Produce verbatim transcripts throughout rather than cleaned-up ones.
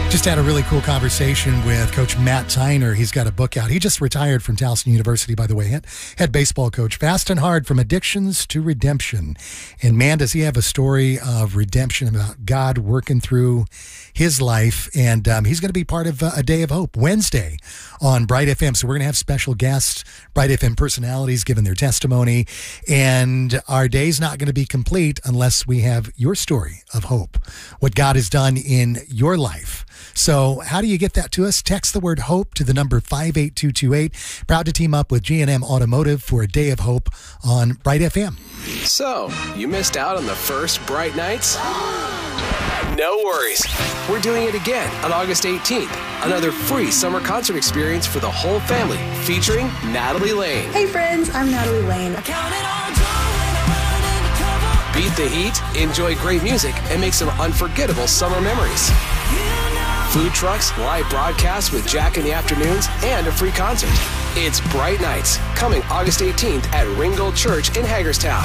Just had a really cool conversation with Coach Matt Tyner. He's got a book out. He just retired from Towson University, by the way. Head, head baseball coach. Fast and Hard, From Addictions to Redemption. And man, does he have a story of redemption about God working through his life. And um, he's going to be part of uh, A Day of Hope Wednesday on Bright F M. So we're going to have special guests, Bright F M personalities giving their testimony. And our day's not going to be complete unless we have your story of hope, what God has done in your life. So how do you get that to us? Text the word HOPE to the number five eight two two eight. Proud to team up with G and M Automotive for A Day of Hope on Bright F M. So, you missed out on the first Bright Nights? No worries. We're doing it again on August eighteenth. Another free summer concert experience for the whole family featuring Natalie Lane. Hey friends, I'm Natalie Lane. Beat the heat, enjoy great music, and make some unforgettable summer memories. Food trucks, live broadcasts with Jack in the afternoons, and a free concert. It's Bright Nights, coming August eighteenth at Ringgold Church in Hagerstown.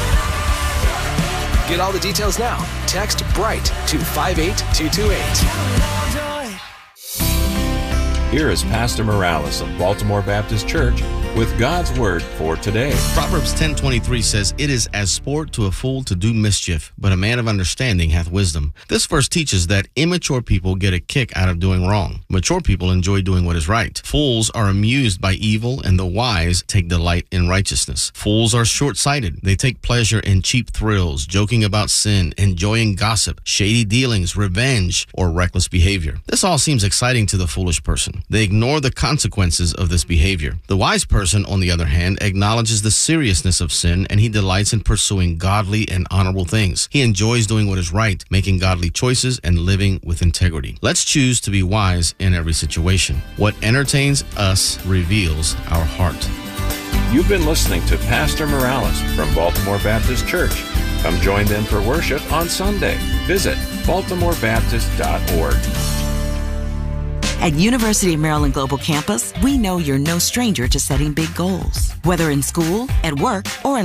Get all the details now. Text BRIGHT to five eight two two eight. Here is Pastor Morales of Baltimore Baptist Church with God's Word for today. Proverbs ten twenty-three says, "It is as sport to a fool to do mischief, but a man of understanding hath wisdom." This verse teaches that immature people get a kick out of doing wrong. Mature people enjoy doing what is right. Fools are amused by evil, and the wise take delight in righteousness. Fools are short-sighted. They take pleasure in cheap thrills, joking about sin, enjoying gossip, shady dealings, revenge, or reckless behavior. This all seems exciting to the foolish person. They ignore the consequences of this behavior. The wise person, on the other hand, acknowledges the seriousness of sin, and he delights in pursuing godly and honorable things. He enjoys doing what is right, making godly choices, and living with integrity. Let's choose to be wise in every situation. What entertains us reveals our heart. You've been listening to Pastor Morales from Baltimore Baptist Church. Come join them for worship on Sunday. Visit baltimore baptist dot org. At University of Maryland Global Campus, we know you're no stranger to setting big goals. Whether in school, at work, or in